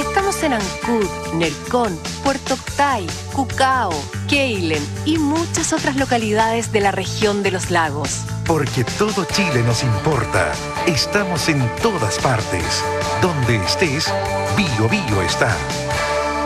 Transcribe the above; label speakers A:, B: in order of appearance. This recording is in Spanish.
A: Estamos en Ancud, Nercón, Puerto Octay, Cucao, Keilen y muchas otras localidades de la región de los lagos.
B: Porque todo Chile nos importa. Estamos en todas partes. Donde estés, Bio Bio está.